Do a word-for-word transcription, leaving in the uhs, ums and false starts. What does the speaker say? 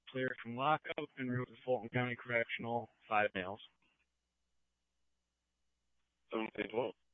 cleared from lockup en route to Fulton County Correctional, five males. seventeen twelve.